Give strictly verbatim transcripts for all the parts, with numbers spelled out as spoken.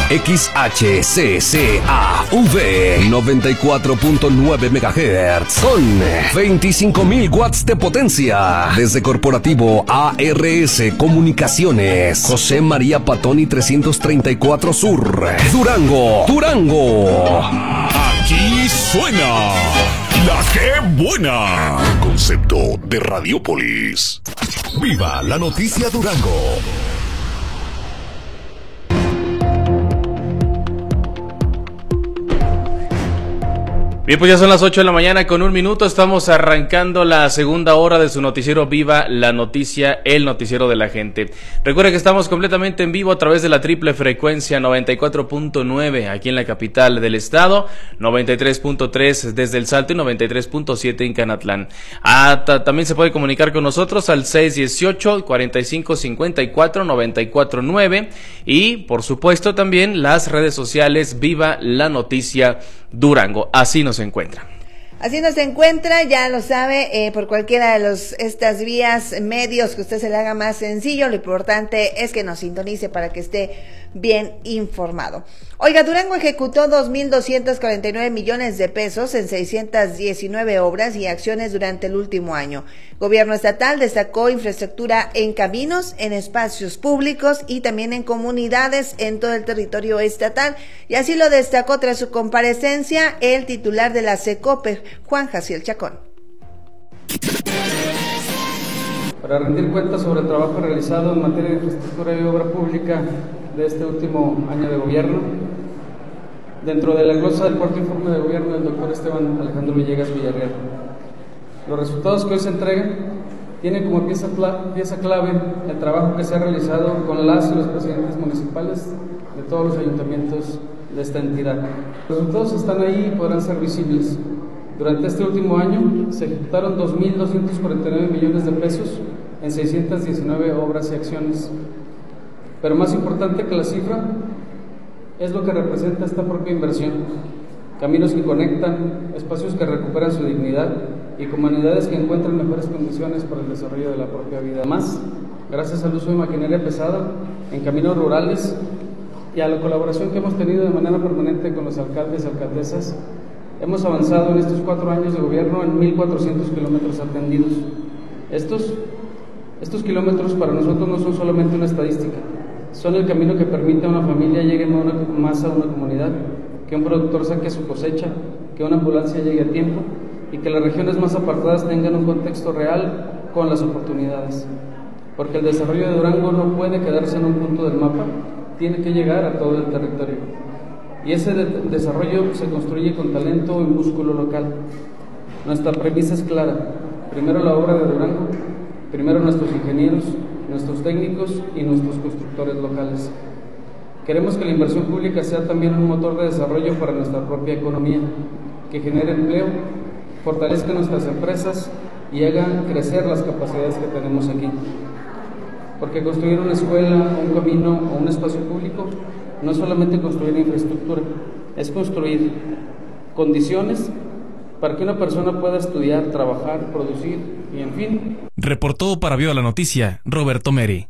X H C C A V noventa y cuatro punto nueve megahertz con veinticinco mil watts de potencia. Desde Corporativo A R S Comunicaciones, José María Patoni trescientos treinta y cuatro Sur, Durango, Durango. Aquí suena La Que Buena, concepto de Radiopolis. Viva la noticia Durango. Bien, pues ya son las ocho de la mañana con un minuto, estamos arrancando la segunda hora de su noticiero Viva la Noticia, el noticiero de la gente. Recuerda que estamos completamente en vivo a través de la triple frecuencia noventa y cuatro punto nueve aquí en la capital del estado, noventa y tres punto tres desde El Salto y noventa y tres punto siete en Canatlán. Ah, también se puede comunicar con nosotros al seis dieciocho, cuarenta y cinco cincuenta y cuatro, noventa y cuatro nueve y por supuesto también las redes sociales Viva la Noticia Durango. Así nos encuentra. Así nos encuentra, ya lo sabe, eh, por cualquiera de los estas vías, medios que usted se le haga más sencillo. Lo importante es que nos sintonice para que esté bien informado. Oiga, Durango ejecutó dos mil doscientos cuarenta y nueve millones de pesos en seiscientas diecinueve obras y acciones durante el último año. Gobierno estatal destacó infraestructura en caminos, en espacios públicos y también en comunidades en todo el territorio estatal. Y así lo destacó tras su comparecencia el titular de la SECOPE, Juan Jaciel Chacón. Para rendir cuentas sobre el trabajo realizado en materia de infraestructura y obra pública de este último año de gobierno, dentro de la glosa del cuarto informe de gobierno del doctor Esteban Alejandro Villegas Villarreal. Los resultados que hoy se entregan tienen como pieza, pieza clave el trabajo que se ha realizado con las y los presidentes municipales de todos los ayuntamientos de esta entidad. Los resultados están ahí y podrán ser visibles. Durante este último año se ejecutaron dos mil doscientos cuarenta y nueve millones de pesos en seiscientas diecinueve obras y acciones. Pero más importante que la cifra es lo que representa esta propia inversión. Caminos que conectan, espacios que recuperan su dignidad y comunidades que encuentran mejores condiciones para el desarrollo de la propia vida. Además, gracias al uso de maquinaria pesada en caminos rurales y a la colaboración que hemos tenido de manera permanente con los alcaldes y alcaldesas, hemos avanzado en estos cuatro años de gobierno en mil cuatrocientos kilómetros atendidos. Estos, estos kilómetros para nosotros no son solamente una estadística, son el camino que permite a una familia llegue más a una comunidad, que un productor saque su cosecha, que una ambulancia llegue a tiempo y que las regiones más apartadas tengan un contexto real con las oportunidades. Porque el desarrollo de Durango no puede quedarse en un punto del mapa, tiene que llegar a todo el territorio. Y ese de desarrollo se construye con talento y músculo local. Nuestra premisa es clara: primero la obra de Durango, primero nuestros ingenieros, nuestros técnicos y nuestros constructores locales. Queremos que la inversión pública sea también un motor de desarrollo para nuestra propia economía, que genere empleo, fortalezca nuestras empresas y hagan crecer las capacidades que tenemos aquí. Porque construir una escuela, un camino o un espacio público no es solamente construir infraestructura, es construir condiciones para que una persona pueda estudiar, trabajar, producir y, en fin. Reportó para Viva la Noticia, Roberto Meri.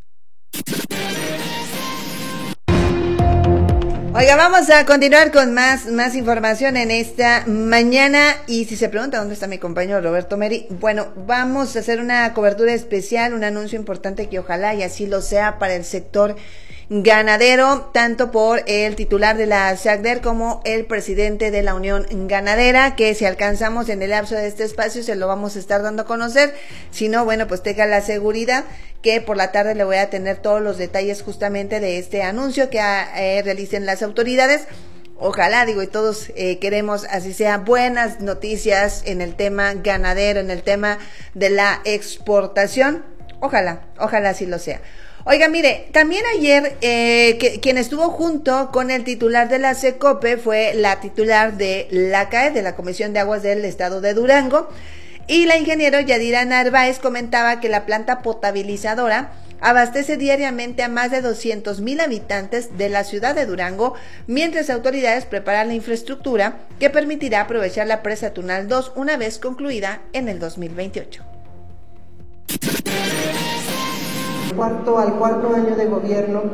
Oiga, vamos a continuar con más, más información en esta mañana. Y si se pregunta dónde está mi compañero Roberto Meri, bueno, vamos a hacer una cobertura especial, un anuncio importante que ojalá y así lo sea para el sector ganadero, tanto por el titular de la SACDER como el presidente de la Unión Ganadera, que si alcanzamos en el lapso de este espacio se lo vamos a estar dando a conocer. Si no, bueno, pues tenga la seguridad que por la tarde le voy a tener todos los detalles justamente de este anuncio que eh, realicen las autoridades. Ojalá, digo, y todos eh, queremos así sea, buenas noticias en el tema ganadero, en el tema de la exportación. Ojalá, ojalá así lo sea. Oiga, mire, también ayer eh, que, quien estuvo junto con el titular de la SECOPE fue la titular de la C A E, de la Comisión de Aguas del Estado de Durango, y la ingeniero Yadira Narváez comentaba que la planta potabilizadora abastece diariamente a más de doscientos mil habitantes de la ciudad de Durango, mientras autoridades preparan la infraestructura que permitirá aprovechar la presa Tunal dos una vez concluida en el dos mil veintiocho. Cuarto, al cuarto año de gobierno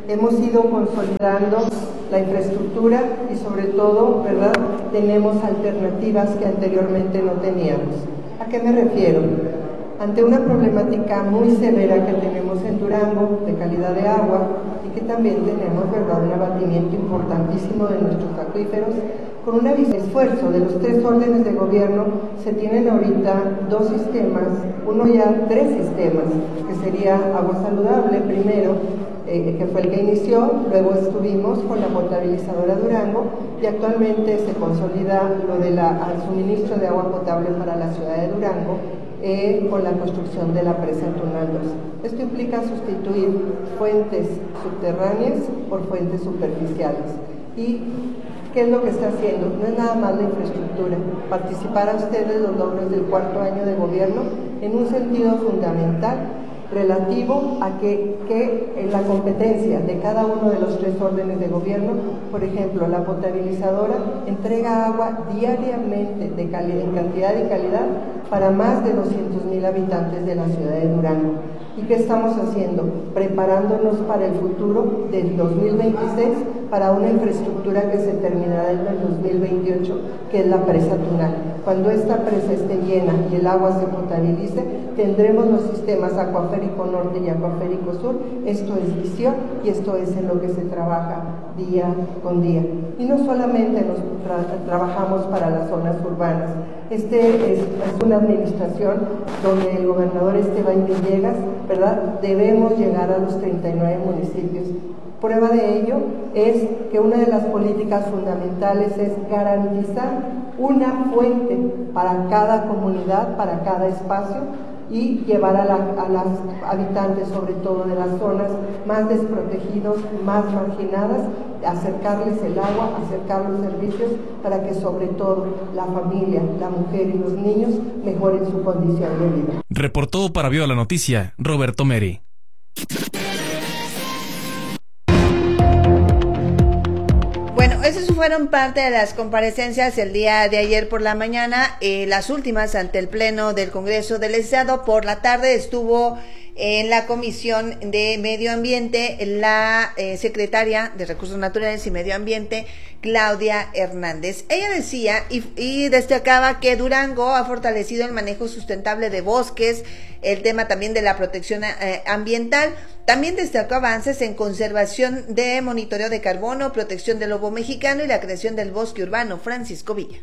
Hemos ido consolidando la infraestructura y sobre todo, ¿verdad?, tenemos alternativas que anteriormente no teníamos. ¿A qué me refiero? Ante una problemática muy severa que tenemos en Durango de calidad de agua y que también tenemos, ¿verdad?, un abatimiento importantísimo de nuestros acuíferos, con un esfuerzo de los tres órdenes de gobierno se tienen ahorita dos sistemas, uno ya tres sistemas, que sería Agua Saludable primero, eh, que fue el que inició, luego estuvimos con la potabilizadora Durango y actualmente se consolida lo del suministro de agua potable para la ciudad de Durango, Eh, con la construcción de la presa Tunal dos. Esto implica sustituir fuentes subterráneas por fuentes superficiales. ¿Y qué es lo que está haciendo? No es nada más la infraestructura. Participar a ustedes los logros del cuarto año de gobierno en un sentido fundamental relativo a que, que en la competencia de cada uno de los tres órdenes de gobierno, por ejemplo, la potabilizadora entrega agua diariamente de calidad, en cantidad y calidad para más de doscientos mil habitantes de la ciudad de Durango. ¿Y qué estamos haciendo? Preparándonos para el futuro del dos mil veintiséis para una infraestructura que se terminará en el dos mil veintiocho, que es la presa Tunal. Cuando esta presa esté llena y el agua se potabilice, tendremos los sistemas Acuaférico Norte y Acuaférico Sur. Esto es visión y esto es en lo que se trabaja día con día. Y no solamente nos tra trabajamos para las zonas urbanas. Este es, es una administración donde el gobernador Esteban Villegas, ¿verdad?, debemos llegar a los treinta y nueve municipios. Prueba de ello es que una de las políticas fundamentales es garantizar una fuente para cada comunidad, para cada espacio, y llevar a, la, a las habitantes, sobre todo de las zonas más desprotegidos, más marginadas, acercarles el agua, acercar los servicios para que sobre todo la familia, la mujer y los niños mejoren su condición de vida. Reportó para Viva la Noticia, Roberto Meri. Bueno, esas fueron parte de las comparecencias el día de ayer por la mañana, eh, las últimas ante el Pleno del Congreso del Estado. Por la tarde estuvo en la Comisión de Medio Ambiente la eh, secretaria de Recursos Naturales y Medio Ambiente, Claudia Hernández. Ella decía y, y destacaba que Durango ha fortalecido el manejo sustentable de bosques, el tema también de la protección eh, ambiental. También destacó avances en conservación de monitoreo de carbono, protección del lobo mexicano y la creación del bosque urbano. Francisco Villa.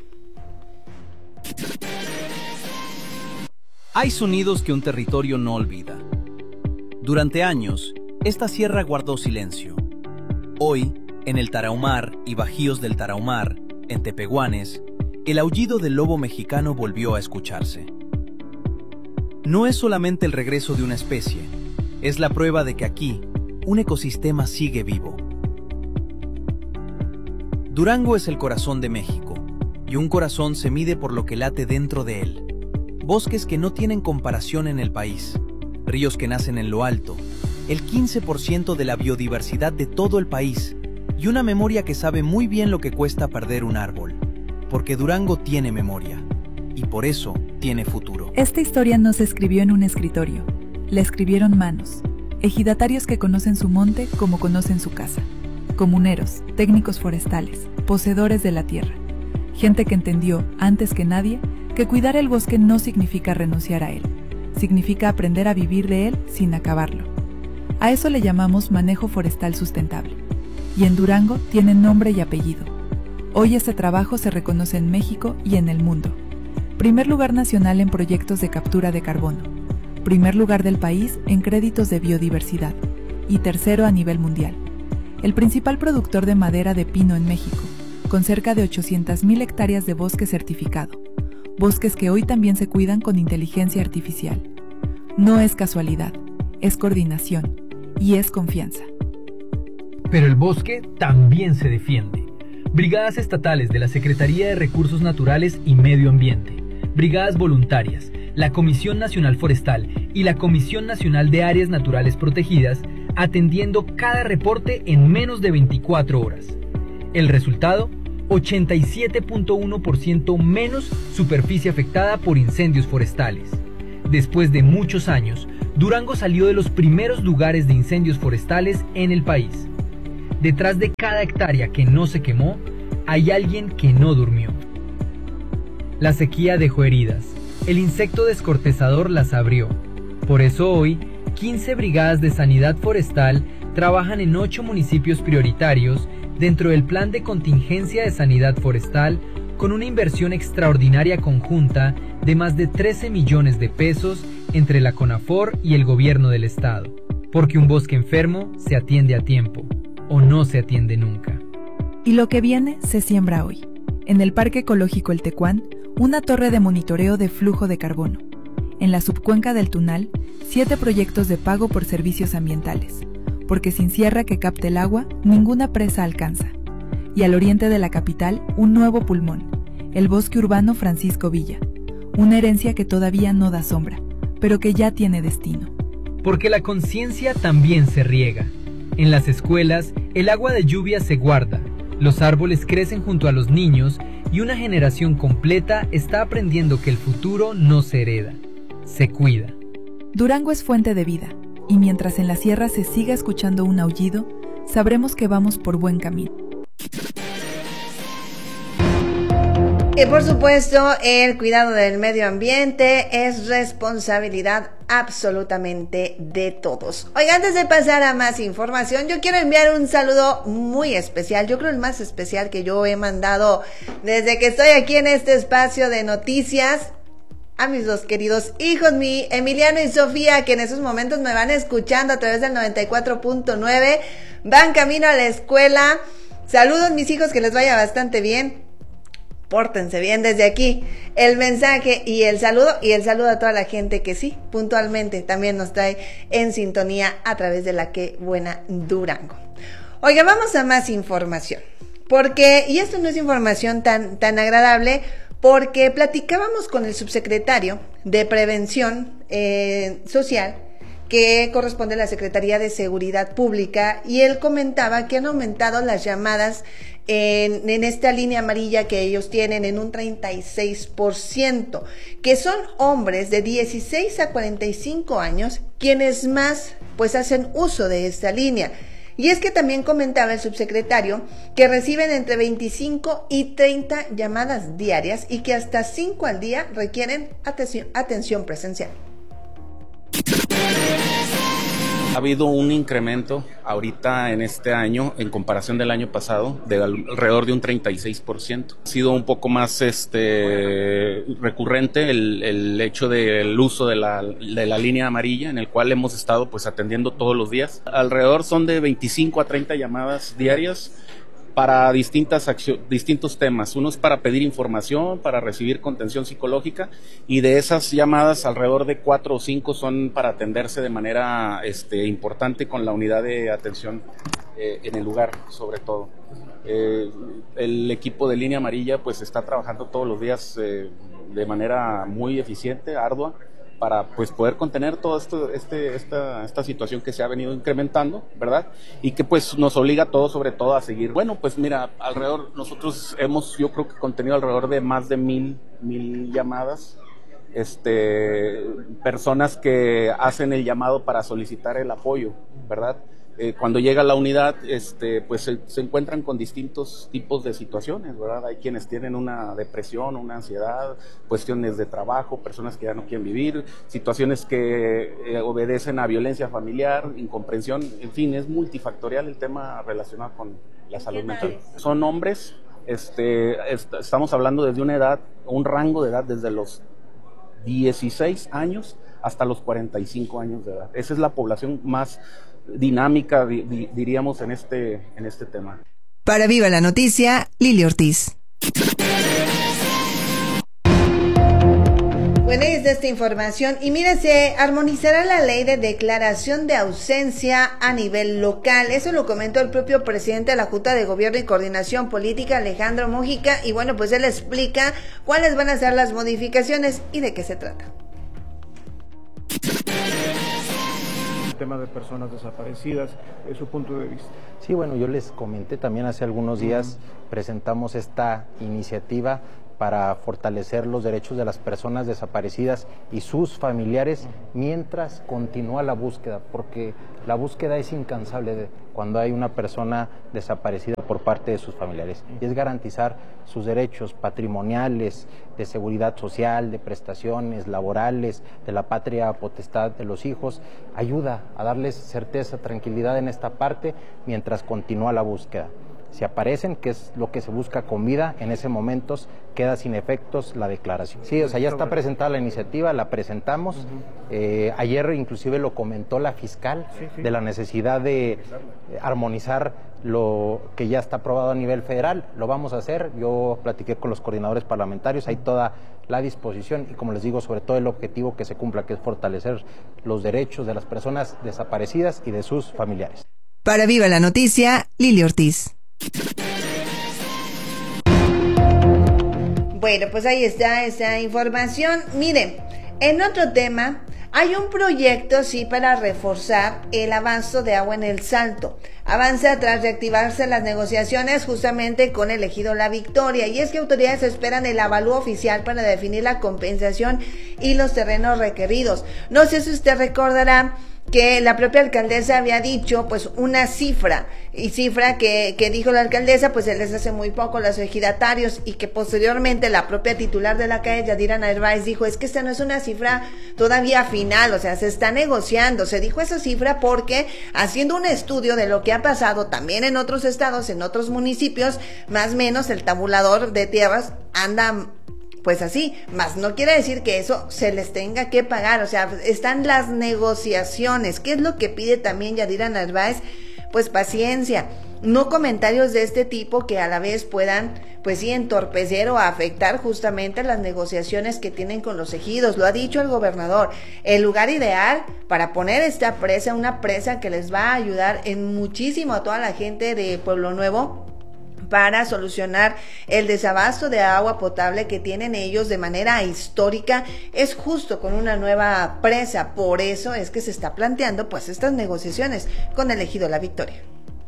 Hay sonidos que un territorio no olvida. Durante años, esta sierra guardó silencio. Hoy, en el Tarahumar y Bajíos del Tarahumar, en Tepehuanes, el aullido del lobo mexicano volvió a escucharse. No es solamente el regreso de una especie, es la prueba de que aquí, un ecosistema sigue vivo. Durango es el corazón de México, y un corazón se mide por lo que late dentro de él. Bosques que no tienen comparación en el país, ríos que nacen en lo alto, el quince por ciento de la biodiversidad de todo el país, y una memoria que sabe muy bien lo que cuesta perder un árbol, porque Durango tiene memoria, y por eso tiene futuro. Esta historia no se escribió en un escritorio, la escribieron manos, ejidatarios que conocen su monte como conocen su casa, comuneros, técnicos forestales, poseedores de la tierra, gente que entendió, antes que nadie, que cuidar el bosque no significa renunciar a él, significa aprender a vivir de él sin acabarlo. A eso le llamamos manejo forestal sustentable, y en Durango tiene nombre y apellido. Hoy este trabajo se reconoce en México y en el mundo. Primer lugar nacional en proyectos de captura de carbono, primer lugar del país en créditos de biodiversidad y tercero a nivel mundial. El principal productor de madera de pino en México, con cerca de ochocientas mil hectáreas de bosque certificado, bosques que hoy también se cuidan con inteligencia artificial. No es casualidad, es coordinación y es confianza. Pero el bosque también se defiende. Brigadas estatales de la Secretaría de Recursos Naturales y Medio Ambiente, brigadas voluntarias, la Comisión Nacional Forestal y la Comisión Nacional de Áreas Naturales Protegidas, atendiendo cada reporte en menos de veinticuatro horas. El resultado, ochenta y siete punto uno por ciento menos superficie afectada por incendios forestales. Después de muchos años, Durango salió de los primeros lugares de incendios forestales en el país. detrás de cada hectárea que no se quemó, hay alguien que no durmió. La sequía dejó heridas, el insecto descortezador las abrió. Por eso hoy, quince brigadas de sanidad forestal trabajan en ocho municipios prioritarios dentro del Plan de Contingencia de Sanidad Forestal con una inversión extraordinaria conjunta de más de trece millones de pesos entre la CONAFOR y el gobierno del estado, porque un bosque enfermo se atiende a tiempo, o no se atiende nunca. Y lo que viene se siembra hoy. En el Parque Ecológico El Tecuán, una torre de monitoreo de flujo de carbono. En la subcuenca del Tunal, siete proyectos de pago por servicios ambientales, porque sin sierra que capte el agua, ninguna presa alcanza. Y al oriente de la capital, un nuevo pulmón, el bosque urbano Francisco Villa, una herencia que todavía no da sombra, pero que ya tiene destino. Porque la conciencia también se riega. En las escuelas, el agua de lluvia se guarda, los árboles crecen junto a los niños y una generación completa está aprendiendo que el futuro no se hereda, se cuida. Durango es fuente de vida, y mientras en la sierra se siga escuchando un aullido, sabremos que vamos por buen camino. Y por supuesto, el cuidado del medio ambiente es responsabilidad absolutamente de todos. Oiga, antes de pasar a más información, yo quiero enviar un saludo muy especial, yo creo el más especial que yo he mandado desde que estoy aquí en este espacio de noticias, a mis dos queridos hijos, mi Emiliano y Sofía, que en esos momentos me van escuchando a través del noventa y cuatro punto nueve, van camino a la escuela. Saludos mis hijos, que les vaya bastante bien. Pórtense bien desde aquí, el mensaje y el saludo, y el saludo a toda la gente que sí, puntualmente también nos trae en sintonía a través de la Que Buena Durango. Oiga, vamos a más información, porque, y esto no es información tan, tan agradable, porque platicábamos con el subsecretario de Prevención eh, Social, que corresponde a la Secretaría de Seguridad Pública, y él comentaba que han aumentado las llamadas en, en esta línea amarilla que ellos tienen en un treinta y seis por ciento, que son hombres de dieciséis a cuarenta y cinco años quienes más pues hacen uso de esta línea. Y es que también comentaba el subsecretario que reciben entre veinticinco y treinta llamadas diarias y que hasta cinco al día requieren atención, atención presencial. Ha habido un incremento ahorita en este año en comparación del año pasado de alrededor de un treinta y seis por ciento. Ha sido un poco más este recurrente el, el hecho del uso de la, de la línea amarilla, en el cual hemos estado pues atendiendo todos los días. Alrededor son de veinticinco a treinta llamadas diarias para distintas accio- distintos temas. Uno es para pedir información, para recibir contención psicológica, y de esas llamadas alrededor de cuatro o cinco son para atenderse de manera este, importante con la unidad de atención eh, en el lugar, sobre todo. Eh, el equipo de Línea Amarilla pues está trabajando todos los días eh, de manera muy eficiente, ardua, para pues poder contener toda esto, este, esta, esta situación que se ha venido incrementando, ¿verdad? Y que pues nos obliga a todos, sobre todo, a seguir. Bueno, pues mira, alrededor, nosotros hemos, yo creo que contenido alrededor de más de mil, mil llamadas, este, personas que hacen el llamado para solicitar el apoyo, ¿verdad? Eh, cuando llega la unidad, este, pues se, se encuentran con distintos tipos de situaciones, ¿verdad? Hay quienes tienen una depresión, una ansiedad, cuestiones de trabajo, personas que ya no quieren vivir, situaciones que eh, obedecen a violencia familiar, incomprensión, en fin, es multifactorial el tema relacionado con la salud mental. Son hombres, este, est- estamos hablando desde una edad, un rango de edad desde los dieciséis años hasta los cuarenta y cinco años de edad. Esa es la población más dinámica, di, di, diríamos, en este, en este tema. Para Viva la Noticia, Lili Ortiz. Bueno, y es de esta información. Y mire, se armonizará la ley de declaración de ausencia a nivel local. Eso lo comentó el propio presidente de la Junta de Gobierno y Coordinación Política, Alejandro Mújica. Y bueno, pues él explica cuáles van a ser las modificaciones y de qué se trata. Tema de personas desaparecidas, de su punto de vista. Sí, bueno, yo les comenté también hace algunos días, uh-huh. presentamos esta iniciativa para fortalecer los derechos de las personas desaparecidas y sus familiares mientras continúa la búsqueda, porque la búsqueda es incansable de cuando hay una persona desaparecida por parte de sus familiares, y es garantizar sus derechos patrimoniales, de seguridad social, de prestaciones laborales, de la patria potestad de los hijos, ayuda a darles certeza, tranquilidad en esta parte mientras continúa la búsqueda. Si aparecen, que es lo que se busca con vida, en ese momento queda sin efectos la declaración. Sí, o sea, ya está presentada la iniciativa, la presentamos. Uh-huh. eh, ayer inclusive lo comentó la fiscal, sí, sí. de la necesidad de eh, armonizar lo que ya está aprobado a nivel federal. Lo vamos a hacer, yo platiqué con los coordinadores parlamentarios, hay toda la disposición y, como les digo, sobre todo el objetivo que se cumpla, que es fortalecer los derechos de las personas desaparecidas y de sus familiares. Para Viva la Noticia, Lili Ortiz. Bueno, pues ahí está esa información. Miren, en otro tema, hay un proyecto, sí, para reforzar el abasto de agua en El Salto. Avanza tras reactivarse las negociaciones justamente con el ejido La Victoria, y es que autoridades esperan el avalúo oficial para definir la compensación y los terrenos requeridos. No sé si usted recordará que la propia alcaldesa había dicho pues una cifra, y cifra que, que dijo la alcaldesa pues se les hace muy poco a los ejidatarios, y que posteriormente la propia titular de la calle, Yadira Narváez, dijo es que esta no es una cifra todavía final, o sea, se está negociando. Se dijo esa cifra porque, haciendo un estudio de lo que ha pasado también en otros estados, en otros municipios, más o menos el tabulador de tierras anda pues así, más no quiere decir que eso se les tenga que pagar. O sea, están las negociaciones. ¿Qué es lo que pide también Yadira Narváez? Pues paciencia, no comentarios de este tipo que a la vez puedan, pues sí, entorpecer o afectar justamente las negociaciones que tienen con los ejidos. Lo ha dicho el gobernador, el lugar ideal para poner esta presa, una presa que les va a ayudar en muchísimo a toda la gente de Pueblo Nuevo, para solucionar el desabasto de agua potable que tienen ellos de manera histórica, es justo con una nueva presa. Por eso es que se está planteando pues estas negociaciones con el ejido La Victoria.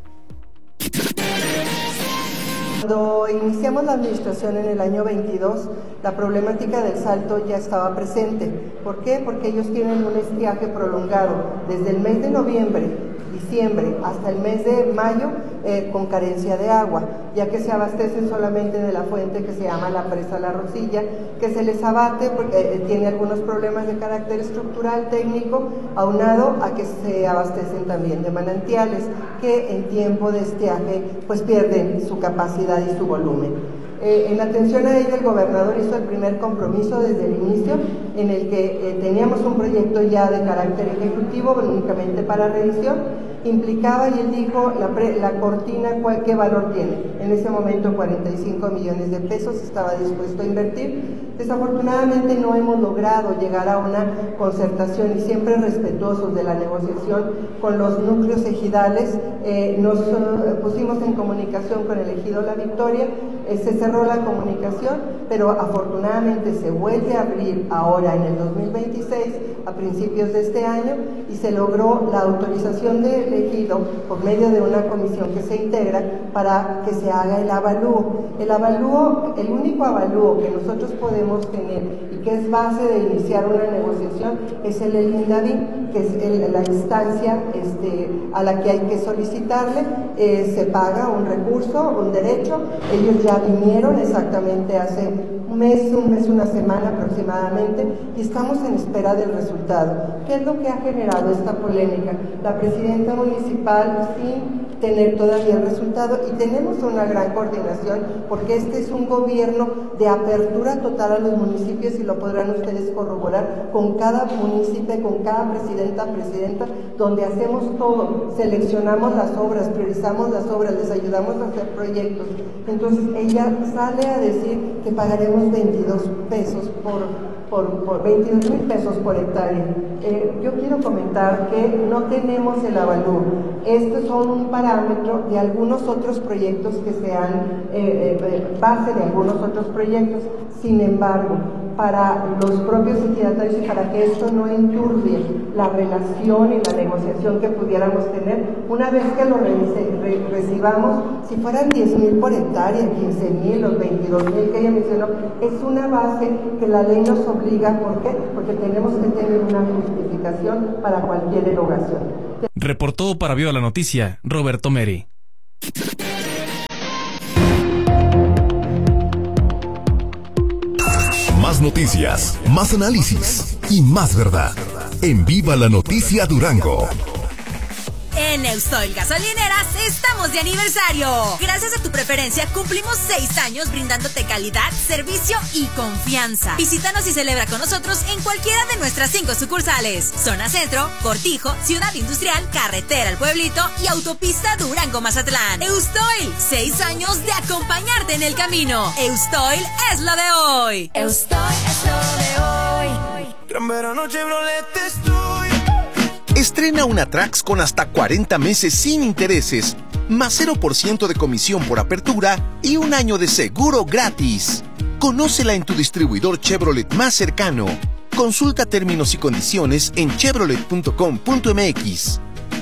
Cuando iniciamos la administración en el año veintidós, la problemática del Salto ya estaba presente. ¿Por qué? Porque ellos tienen un estiaje prolongado desde el mes de noviembre, diciembre, hasta el mes de mayo, eh, con carencia de agua, ya que se abastecen solamente de la fuente que se llama la presa La Rosilla, que se les abate porque eh, tiene algunos problemas de carácter estructural, técnico, aunado a que se abastecen también de manantiales, que en tiempo de estiaje pues pierden su capacidad y su volumen. Eh, en atención a ello, el gobernador hizo el primer compromiso desde el inicio, en el que eh, teníamos un proyecto ya de carácter ejecutivo, únicamente para revisión. Implicaba, y él dijo, la, pre, la cortina, ¿cuál, ¿qué valor tiene? En ese momento cuarenta y cinco millones de pesos estaba dispuesto a invertir. Desafortunadamente no hemos logrado llegar a una concertación, y siempre respetuosos de la negociación con los núcleos ejidales, eh, nos eh, pusimos en comunicación con el ejido La Victoria, eh, se cerró la comunicación, pero afortunadamente se vuelve a abrir ahora en el dos mil veintiséis, a principios de este año, y se logró la autorización del ejido por medio de una comisión que se integra para que se haga el avalúo. El avalúo, el único avalúo que nosotros podemos tener y que es base de iniciar una negociación es el ELINDAVI, que es el, la instancia este, a la que hay que solicitarle, eh, se paga un recurso, un derecho. Ellos ya vinieron exactamente hace un mes, un mes, una semana aproximadamente, y estamos en espera del resultado. ¿Qué es lo que ha generado esta polémica? La presidenta municipal sin tener todavía el resultado, y tenemos una gran coordinación porque este es un gobierno de apertura total a los municipios, y lo podrán ustedes corroborar con cada municipio, con cada presidenta, presidenta, donde hacemos todo, seleccionamos las obras, priorizamos las obras, les ayudamos a hacer proyectos. Entonces ella sale a decir que pagaremos veintidós pesos por por, por veintidós mil pesos por hectárea. Eh, yo quiero comentar que no tenemos el avalúo. Estos son un parámetro de algunos otros proyectos que sean eh, eh, base de algunos otros proyectos. Sin embargo, para los propios ejidatarios y para que esto no enturbie la relación y la negociación que pudiéramos tener, una vez que lo re re recibamos, si fueran diez mil por hectárea, quince mil o veintidós mil que ella mencionó, es una base que la ley nos obliga. ¿Por qué? Porque tenemos que tener una justificación para cualquier erogación. Reportó para Viva la Noticia, Roberto Meri. Más noticias, más análisis y más verdad. En Viva la Noticia Durango. En Eustoil Gasolineras estamos de aniversario. Gracias a tu preferencia cumplimos seis años brindándote calidad, servicio y confianza. Visítanos y celebra con nosotros en cualquiera de nuestras cinco sucursales: Zona Centro, Cortijo, Ciudad Industrial, Carretera El Pueblito y Autopista Durango-Mazatlán. Eustoil, seis años de acompañarte en el camino. Eustoil es lo de hoy. Eustoil es lo de hoy. Gran verano Chevrolet estoy. Estrena una Trax con hasta cuarenta meses sin intereses, más cero por ciento de comisión por apertura y un año de seguro gratis. Conócela en tu distribuidor Chevrolet más cercano. Consulta términos y condiciones en chevrolet punto com punto m x.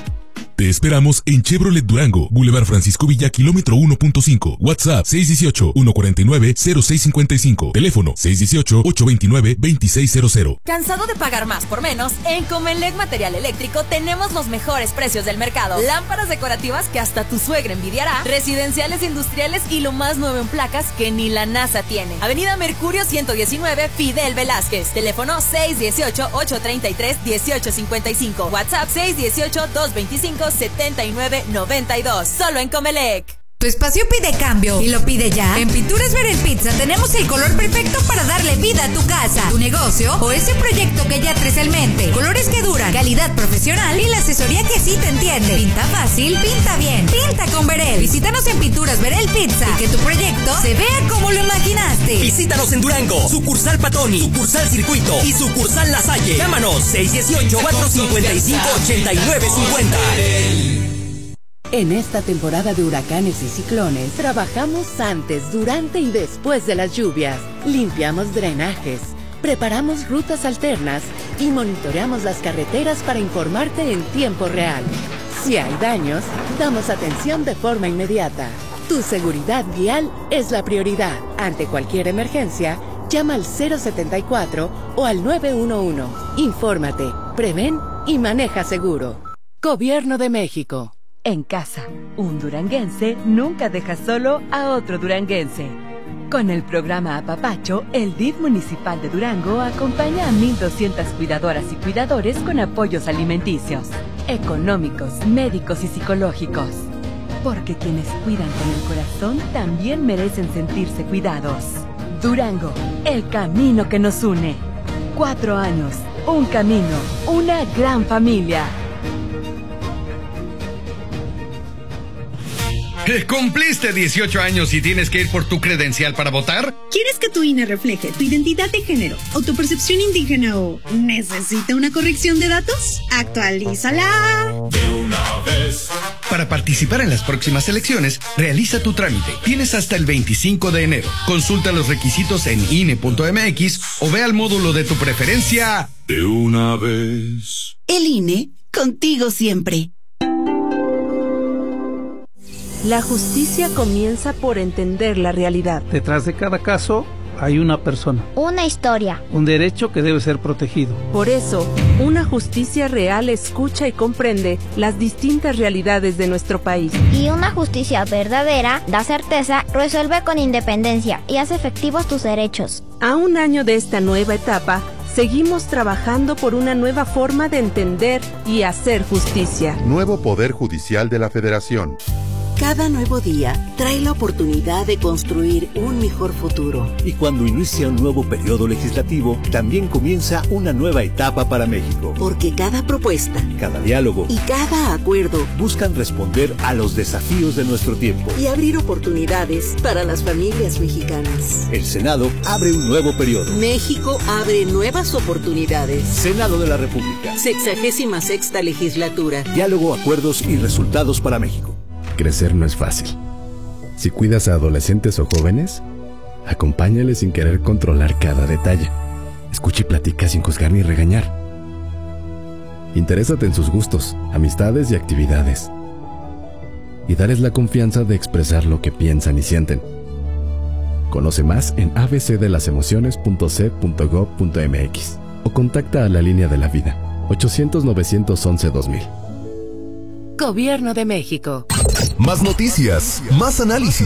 Te esperamos en Chevrolet Durango, Boulevard Francisco Villa, kilómetro uno punto cinco. WhatsApp seis uno ocho, uno cuatro nueve, cero seis cinco cinco. Teléfono seis uno ocho, ocho dos nueve, dos seis cero cero. ¿Cansado de pagar más por menos? En Comelec Material Eléctrico tenemos los mejores precios del mercado. Lámparas decorativas que hasta tu suegra envidiará, residenciales, industriales y lo más nuevo en placas que ni la NASA tiene. Avenida Mercurio ciento diecinueve, Fidel Velázquez. Teléfono seis uno ocho, ocho tres tres, uno ocho cinco cinco. WhatsApp seis uno ocho, dos dos cinco, setenta y nueve noventa y dos. Solo en Comelec. Tu espacio pide cambio y lo pide ya. En Pinturas Verel Pizza tenemos el color perfecto para darle vida a tu casa, tu negocio o ese proyecto que ya traes en mente. Colores que duran, calidad profesional y la asesoría que sí te entiende. Pinta fácil, pinta bien, pinta con Verel. Visítanos en Pinturas Verel Pizza y que tu proyecto se vea como lo imaginaste. Visítanos en Durango, sucursal Patoni, sucursal Circuito y sucursal La Salle. Llámanos seis uno ocho, cuatro cinco cinco, ocho nueve cinco cero. En esta temporada de huracanes y ciclones, trabajamos antes, durante y después de las lluvias. Limpiamos drenajes, preparamos rutas alternas y monitoreamos las carreteras para informarte en tiempo real. Si hay daños, damos atención de forma inmediata. Tu seguridad vial es la prioridad. Ante cualquier emergencia, llama al cero setenta y cuatro o al nueve uno uno. Infórmate, prevén y maneja seguro. Gobierno de México. En casa, un duranguense nunca deja solo a otro duranguense. Con el programa Apapacho, el D I F municipal de Durango acompaña a mil doscientas cuidadoras y cuidadores con apoyos alimenticios, económicos, médicos y psicológicos. Porque quienes cuidan con el corazón también merecen sentirse cuidados. Durango, el camino que nos une. Cuatro años, un camino, una gran familia. ¿Cumpliste dieciocho años y tienes que ir por tu credencial para votar? ¿Quieres que tu I N E refleje tu identidad de género o tu percepción indígena o necesita una corrección de datos? ¡Actualízala! De una vez. Para participar en las próximas elecciones, realiza tu trámite. Tienes hasta el veinticinco de enero. Consulta los requisitos en I N E punto M X o ve al módulo de tu preferencia. De una vez. El I N E, contigo siempre. La justicia comienza por entender la realidad. Detrás de cada caso hay una persona. Una historia. Un derecho que debe ser protegido. Por eso, una justicia real escucha y comprende las distintas realidades de nuestro país. Y una justicia verdadera da certeza, resuelve con independencia y hace efectivos tus derechos. A un año de esta nueva etapa, seguimos trabajando por una nueva forma de entender y hacer justicia. Nuevo Poder Judicial de la Federación. Cada nuevo día trae la oportunidad de construir un mejor futuro. Y cuando inicia un nuevo periodo legislativo, también comienza una nueva etapa para México. Porque cada propuesta, cada diálogo y cada acuerdo buscan responder a los desafíos de nuestro tiempo y abrir oportunidades para las familias mexicanas. El Senado abre un nuevo periodo. México abre nuevas oportunidades. Senado de la República. Sexagésima sexta legislatura. Diálogo, acuerdos y resultados para México. Crecer no es fácil. Si cuidas a adolescentes o jóvenes, acompáñales sin querer controlar cada detalle. Escucha y platica sin juzgar ni regañar. Interésate en sus gustos, amistades y actividades. Y dales la confianza de expresar lo que piensan y sienten. Conoce más en a b c de las emociones punto c punto gob punto m x o contacta a la línea de la vida ochocientos, novecientos once, dos mil. Gobierno de México. Más noticias, más análisis.